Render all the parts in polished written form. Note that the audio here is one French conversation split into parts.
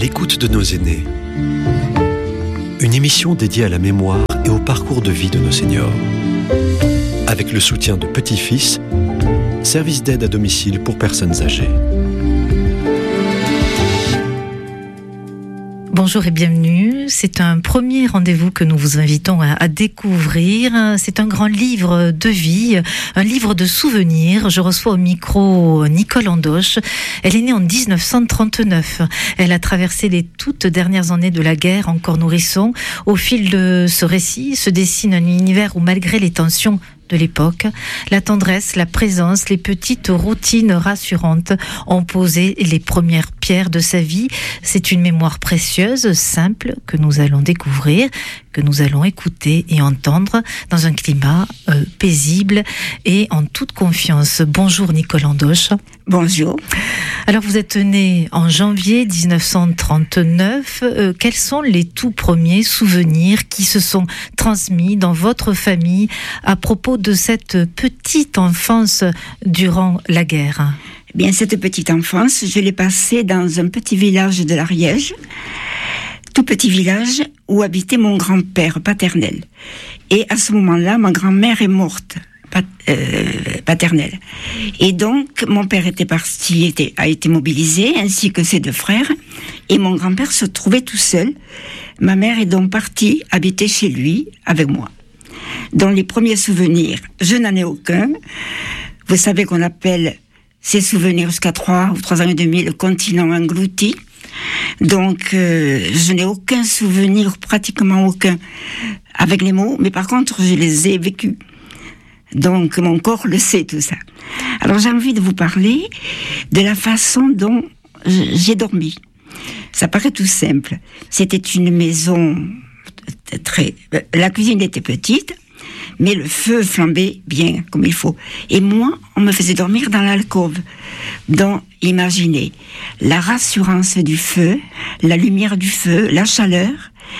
l'écoute de nos aînés. Une émission dédiée à la mémoire et au parcours de vie de nos seniors. Avec le soutien de Petit Fils, service d'aide à domicile pour personnes âgées. Bonjour et bienvenue. C'est un premier rendez-vous que nous vous invitons à découvrir. C'est un grand livre de vie, un livre de souvenirs. Je reçois au micro Nicole Andoche. Elle est née en 1939. Elle a traversé les toutes dernières années de la guerre, encore nourrisson. Au fil de ce récit se dessine un univers où, malgré les tensions de l'époque, la tendresse, la présence, les petites routines rassurantes ont posé les premières pierres de sa vie. C'est une mémoire précieuse, simple, que nous allons découvrir, que nous allons écouter et entendre dans un climat paisible et en toute confiance. Bonjour Nicole Andoche. Bonjour. Alors vous êtes née en janvier 1939. Quels sont les tout premiers souvenirs qui se sont transmis dans votre famille à propos de cette petite enfance durant la guerre? Bien, cette petite enfance, je l'ai passée dans un petit village de l'Ariège, tout petit village où habitait mon grand-père paternel. Et à ce moment-là, ma grand-mère est morte. Paternelle. Et donc, mon père était parti, a été mobilisé, ainsi que ses deux frères, et mon grand-père se trouvait tout seul. Ma mère est donc partie habiter chez lui avec moi. Dans les premiers souvenirs, je n'en ai aucun. Vous savez qu'on appelle ces souvenirs jusqu'à 3 ou 3 ans et demi le continent englouti. Donc, je n'ai aucun souvenir, pratiquement aucun, avec les mots, mais par contre, je les ai vécus. Donc, mon corps le sait, tout ça. Alors, j'ai envie de vous parler de la façon dont j'ai dormi. Ça paraît tout simple. C'était une maison la cuisine était petite, mais le feu flambait bien, comme il faut. Et moi, on me faisait dormir dans l'alcôve. Donc, imaginez, la rassurance du feu, la lumière du feu, la chaleur,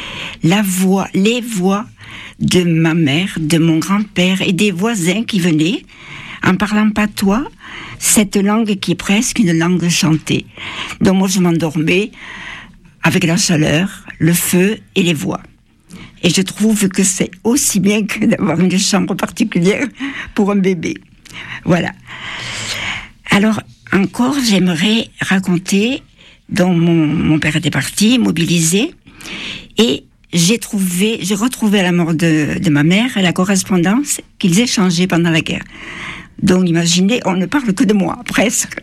les voix de ma mère, de mon grand-père et des voisins qui venaient, en parlant patois, cette langue qui est presque une langue chantée. Donc moi, je m'endormais avec la chaleur, le feu et les voix. Et je trouve que c'est aussi bien que d'avoir une chambre particulière pour un bébé. Voilà. Alors, encore, j'aimerais raconter, dont mon père était parti, mobilisé, et j'ai retrouvé à la mort de ma mère la correspondance qu'ils échangeaient pendant la guerre. Donc, imaginez, on ne parle que de moi, presque.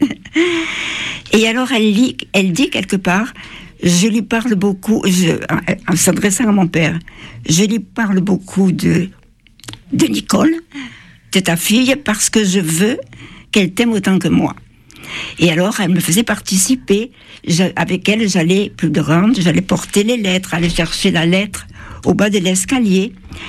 Et alors, elle dit quelque part, je lui parle beaucoup, en s'adressant à mon père, je lui parle beaucoup de Nicole, de ta fille, parce que je veux qu'elle t'aime autant que moi. Et alors, elle me faisait participer. Avec elle, j'allais plus grande, j'allais porter les lettres, aller chercher la lettre au bas de l'escalier.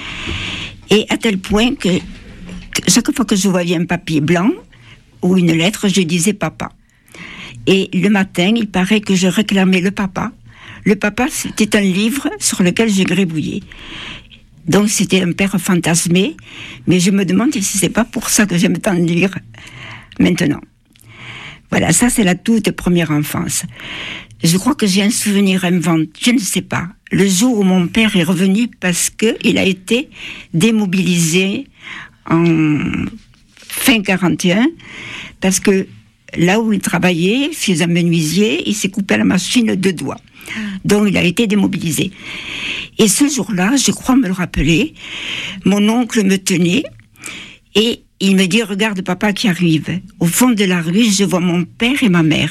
Et à tel point que chaque fois que je voyais un papier blanc ou une lettre, je disais papa. Et le matin, il paraît que je réclamais le papa. Le papa, c'était un livre sur lequel je gribouillais. Donc, c'était un père fantasmé, mais je me demande si c'est pas pour ça que j'aime tant lire maintenant. Voilà, ça c'est la toute première enfance. Je crois que j'ai un souvenir inventé, je ne sais pas. Le jour où mon père est revenu parce qu'il a été démobilisé en fin 41, parce que là où il travaillait, chez un menuisier, il s'est coupé à la machine 2 doigts. Donc il a été démobilisé. Et ce jour-là, je crois me le rappeler, mon oncle me tenait et il me dit, regarde papa qui arrive. Au fond de la rue, je vois mon père et ma mère.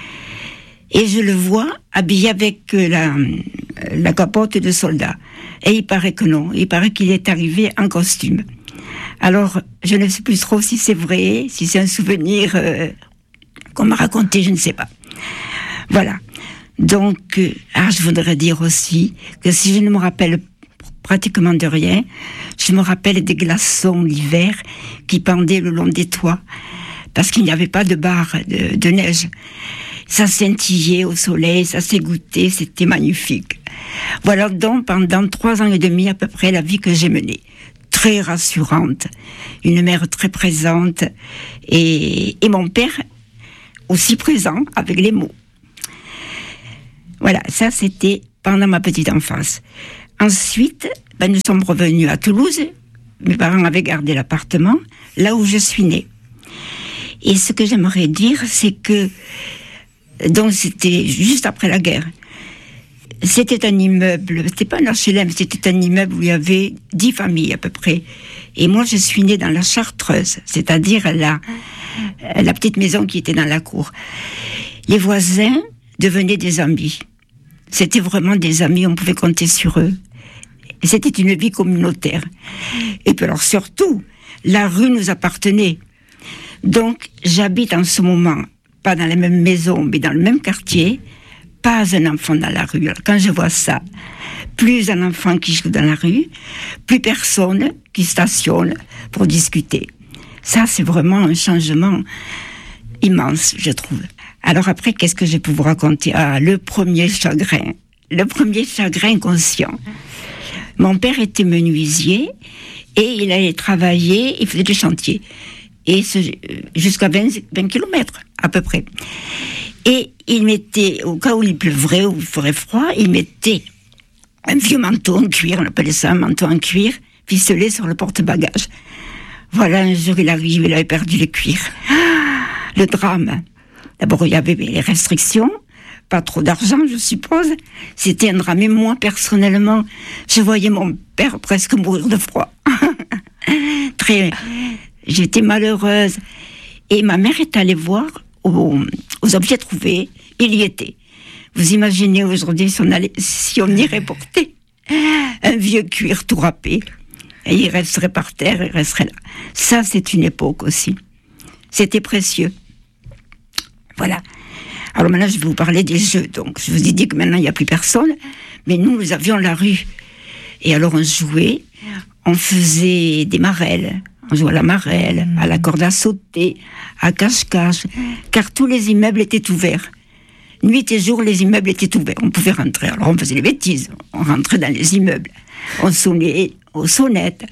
Et je le vois habillé avec la capote de soldat. Et il paraît que non, il paraît qu'il est arrivé en costume. Alors, je ne sais plus trop si c'est vrai, si c'est un souvenir qu'on m'a raconté, je ne sais pas. Voilà. Donc, je voudrais dire aussi que si je ne me rappelle pratiquement de rien, je me rappelle des glaçons l'hiver qui pendaient le long des toits, parce qu'il n'y avait pas de barre de neige. Ça scintillait au soleil, ça s'égouttait, c'était magnifique. Voilà donc pendant 3 ans et demi à peu près la vie que j'ai menée. Très rassurante, une mère très présente et mon père aussi présent avec les mots. Voilà, ça c'était pendant ma petite enfance. Ensuite, nous sommes revenus à Toulouse. Mes parents avaient gardé l'appartement, là où je suis née. Et ce que j'aimerais dire, c'est que, donc c'était juste après la guerre. C'était un immeuble, c'était pas un HLM, c'était un immeuble où il y avait 10 familles à peu près. Et moi, je suis née dans la Chartreuse, c'est-à-dire la petite maison qui était dans la cour. Les voisins devenaient des amis. C'était vraiment des amis, on pouvait compter sur eux. Et c'était une vie communautaire. Et puis alors surtout, la rue nous appartenait. Donc, j'habite en ce moment, pas dans la même maison, mais dans le même quartier, pas un enfant dans la rue. Alors, quand je vois ça, plus un enfant qui joue dans la rue, plus personne qui stationne pour discuter. Ça, c'est vraiment un changement immense, je trouve. Alors après, qu'est-ce que je peux vous raconter ? Ah, le premier chagrin conscient. Mon père était menuisier et il allait travailler, il faisait des chantiers. Et jusqu'à 20 km à peu près. Et il mettait, au cas où il pleuvrait ou il ferait froid, il mettait un vieux manteau en cuir, on appelait ça un manteau en cuir, ficelé sur le porte-bagages. Voilà, un jour il arrive, il avait perdu le cuir. Le drame. D'abord, il y avait les restrictions, pas trop d'argent, je suppose. C'était un drame. Et moi, personnellement, je voyais mon père presque mourir de froid. J'étais malheureuse. Et ma mère est allée voir aux objets trouvés. Il y était. Vous imaginez aujourd'hui si on irait porter un vieux cuir tout râpé. Et il resterait par terre, il resterait là. Ça, c'est une époque aussi. C'était précieux. Voilà. Alors maintenant, je vais vous parler des jeux. Donc, je vous ai dit que maintenant, il n'y a plus personne. Mais nous avions la rue. Et alors, on jouait. On faisait des marelles. On jouait à la marelle, à la corde à sauter, à cache-cache. Car tous les immeubles étaient ouverts. Nuit et jour, les immeubles étaient ouverts. On pouvait rentrer. Alors, on faisait des bêtises. On rentrait dans les immeubles. On sonnait aux sonnettes.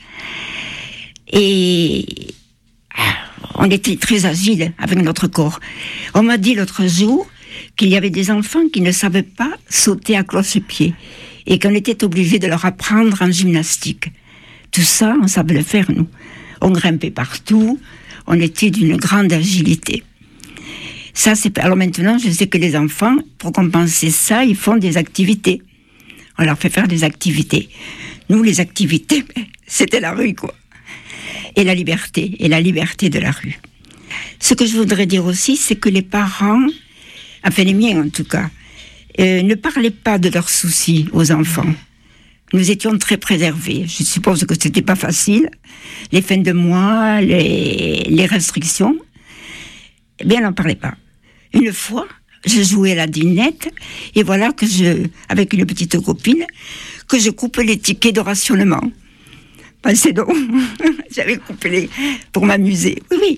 Et on était très agiles avec notre corps. On m'a dit l'autre jour qu'il y avait des enfants qui ne savaient pas sauter à cloche-pied et qu'on était obligé de leur apprendre en gymnastique. Tout ça, on savait le faire, nous. On grimpait partout, on était d'une grande agilité. Ça, alors maintenant, je sais que les enfants, pour compenser ça, ils font des activités. On leur fait faire des activités. Nous, les activités, c'était la rue, quoi. Et la liberté de la rue. Ce que je voudrais dire aussi, c'est que les parents, enfin les miens en tout cas, ne parlaient pas de leurs soucis aux enfants. Nous étions très préservés. Je suppose que c'était pas facile. Les fins de mois, les restrictions, eh bien, on n'en parlait pas. Une fois, je jouais à la dinette, et voilà que avec une petite copine, que je coupe les tickets de rationnement. Pensez donc, j'avais coupé pour m'amuser. Oui.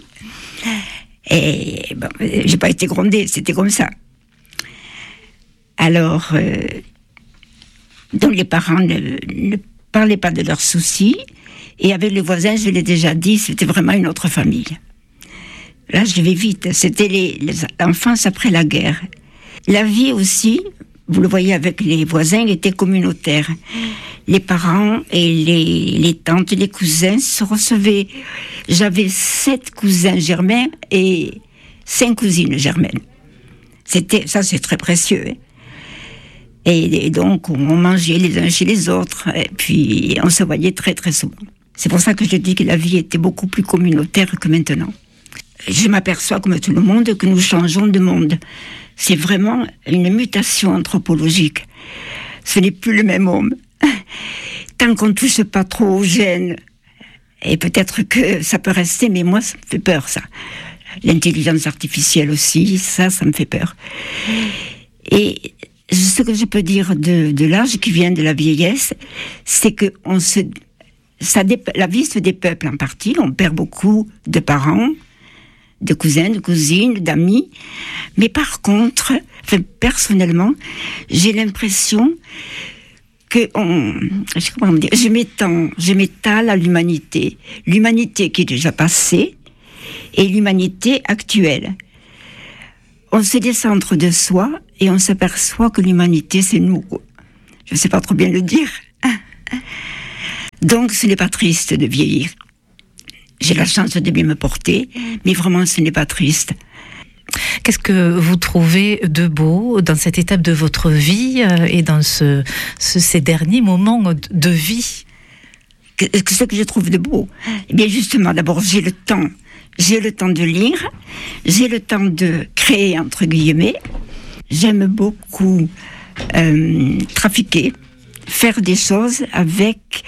Et bon, j'ai pas été grondée, c'était comme ça. Alors, donc les parents ne parlaient pas de leurs soucis, et avec les voisins, je l'ai déjà dit, c'était vraiment une autre famille. Là, je vais vite. C'était l'enfance après la guerre. La vie aussi, vous le voyez avec les voisins, était communautaire. Les parents et les tantes, les cousins se recevaient. J'avais 7 cousins germains et 5 cousines germaines. Ça, c'est très précieux. Hein. Et donc, on mangeait les uns chez les autres. Et puis, on se voyait très, très souvent. C'est pour ça que je dis que la vie était beaucoup plus communautaire que maintenant. Je m'aperçois, comme tout le monde, que nous changeons de monde. C'est vraiment une mutation anthropologique. Ce n'est plus le même homme. Tant qu'on ne touche pas trop aux gènes, et peut-être que ça peut rester, mais moi, ça me fait peur, ça. L'intelligence artificielle aussi, ça me fait peur. Et ce que je peux dire de l'âge qui vient de la vieillesse, c'est que la vie se dépeuple en partie. On perd beaucoup de parents, de cousins, de cousines, d'amis. Mais par contre, personnellement, j'ai l'impression que je m'étale à l'humanité. L'humanité qui est déjà passée et l'humanité actuelle. on se décentre de soi et on s'aperçoit que l'humanité, c'est nous. Je ne sais pas trop bien le dire. Donc, ce n'est pas triste de vieillir. J'ai la chance de bien me porter, mais vraiment, ce n'est pas triste. Qu'est-ce que vous trouvez de beau dans cette étape de votre vie et dans ces derniers moments de vie? Ce que je trouve de beau, eh bien justement, d'abord, j'ai le temps de lire, j'ai le temps de créer, entre guillemets. J'aime beaucoup trafiquer, faire des choses avec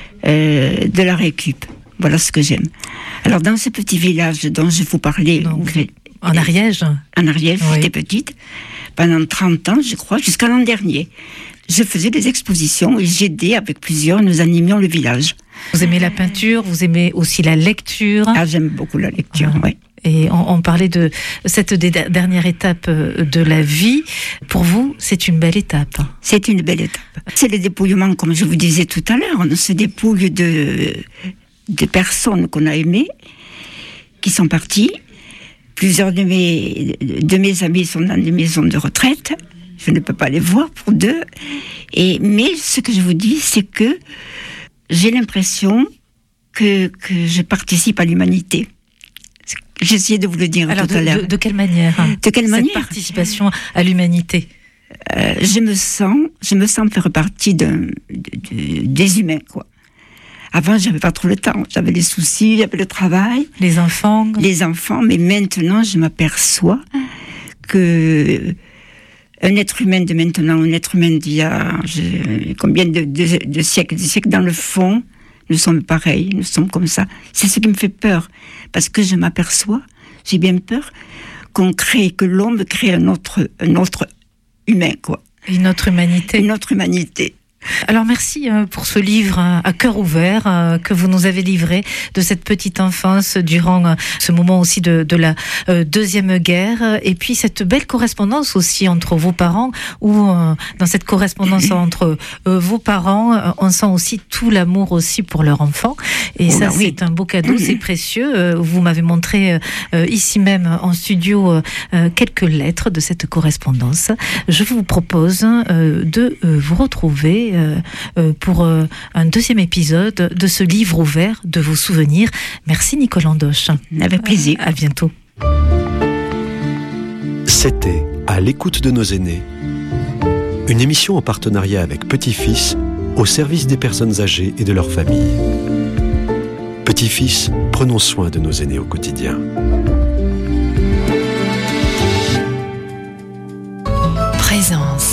de la récup. Voilà ce que j'aime. Alors, dans ce petit village dont je vous parlais... En Ariège? En Ariège, oui. J'étais petite, pendant 30 ans, je crois, jusqu'à l'an dernier. Je faisais des expositions et j'aidais avec plusieurs, nous animions le village. Vous aimez la peinture, vous aimez aussi la lecture? Ah, j'aime beaucoup la lecture, oui. Et on parlait de cette dernière étape de la vie. Pour vous, c'est une belle étape. C'est une belle étape. C'est le dépouillement, comme je vous disais tout à l'heure. On se dépouille de personnes qu'on a aimées, qui sont parties. Plusieurs de mes amis sont dans des maisons de retraite. Je ne peux pas les voir pour d'eux. Mais ce que je vous dis, c'est que j'ai l'impression que je participe à l'humanité. J'ai essayé de vous le dire. Alors tout à l'heure. De quelle manière? De quelle manière? Cette participation à l'humanité. Je me sens faire partie des humains, quoi. Avant, j'avais pas trop le temps. J'avais les soucis, j'avais le travail. Les enfants, mais maintenant, je m'aperçois que un être humain de maintenant, un être humain d'il y a combien de siècles, dans le fond, nous sommes pareils, nous sommes comme ça. C'est ce qui me fait peur, parce que je m'aperçois, j'ai bien peur que l'homme crée un autre humain, quoi. Une autre humanité. Une autre humanité. Alors merci pour ce livre à cœur ouvert que vous nous avez livré de cette petite enfance durant ce moment aussi de la Deuxième Guerre, et puis cette belle correspondance aussi entre vos parents, où dans cette correspondance entre vos parents, on sent aussi tout l'amour aussi pour leur enfant, et c'est un beau cadeau, c'est précieux. Vous m'avez montré ici même en studio quelques lettres de cette correspondance. Je vous propose de vous retrouver pour un deuxième épisode de ce livre ouvert de vos souvenirs. Merci Nicole Andoche. Avec plaisir. À bientôt. C'était À l'écoute de nos aînés, une émission en partenariat avec Petit-Fils au service des personnes âgées et de leurs familles. Petit-Fils, prenons soin de nos aînés au quotidien. Présence.